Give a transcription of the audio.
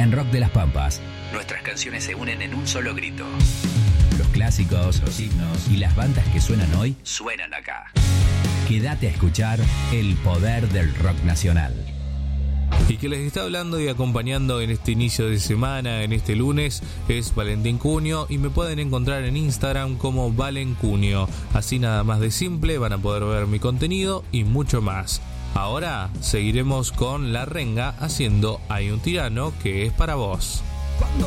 En Rock de las Pampas, nuestras canciones se unen en un solo grito. Los clásicos, los himnos y las bandas que suenan hoy suenan acá. Quédate a escuchar el poder del rock nacional. Y que les está hablando y acompañando en este inicio de semana, en este lunes, es Valentín Cunio, y me pueden encontrar en Instagram como Valen Cunio. Así nada más de simple, van a poder ver mi contenido y mucho más. Ahora seguiremos con La Renga haciendo Hay un tirano que es para vos.